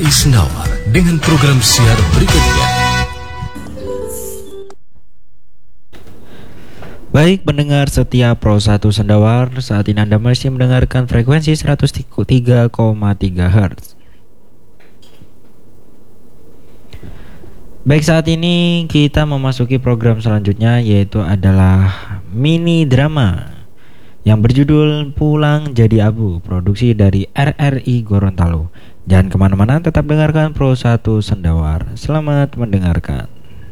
RRI Sendawar dengan program siar berikutnya. Baik pendengar setia Pro 1 Sendawar, saat ini Anda masih mendengarkan frekuensi 103,3 Hz. Baik, saat ini kita memasuki program selanjutnya, yaitu adalah mini drama yang berjudul Pulang Jadi Abu, produksi dari RRI Gorontalo. Jangan kemana-mana, tetap dengarkan Pro 1 Sendawar. Selamat mendengarkan.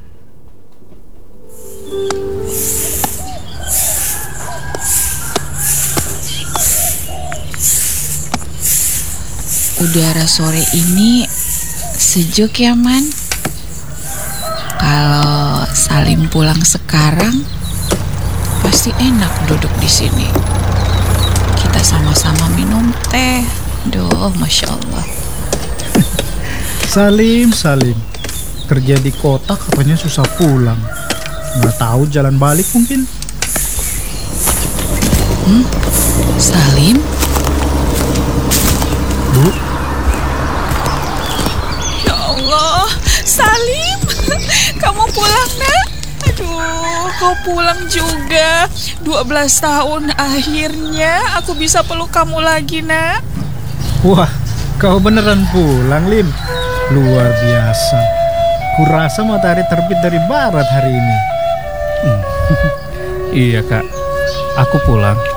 Udara sore ini sejuk ya, Man. Kalau Salim pulang sekarang, pasti enak duduk di sini. Kita sama-sama minum teh. Duh, Masya Allah. Salim, kerja di kota katanya susah pulang. Nggak tahu jalan balik mungkin. Salim? Bu? Ya Allah, Salim, kamu pulang, Nak? Aduh, kau pulang juga. 12 tahun akhirnya aku bisa peluk kamu lagi, Nak. Wah, kau beneran pulang, Lim. Luar biasa. Kurasa matahari terbit dari barat hari ini. Iya, Kak. Aku pulang.